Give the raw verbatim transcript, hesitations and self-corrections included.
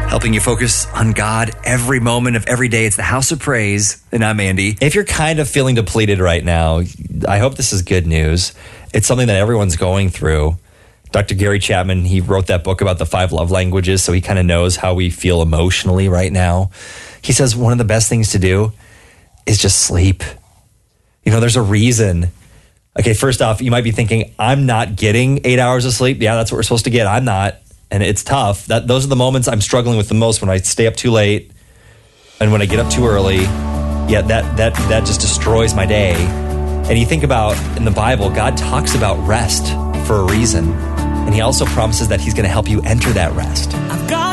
helping you focus on God every moment of every day. It's the House of Praise, and I'm Andy. If you're kind of feeling depleted right now, I hope this is good news. It's something that everyone's going through. Doctor Gary Chapman, he wrote that book about the five love languages, so he kind of knows how we feel emotionally right now. He says one of the best things to do is just sleep. You know, there's a reason. Okay, first off, you might be thinking, I'm not getting eight hours of sleep. Yeah, that's what we're supposed to get. I'm not. And it's tough. That those are the moments I'm struggling with the most, when I stay up too late and when I get up too early. Yeah, that that that just destroys my day. And you think about, in the Bible, God talks about rest for a reason. And he also promises that he's going to help you enter that rest.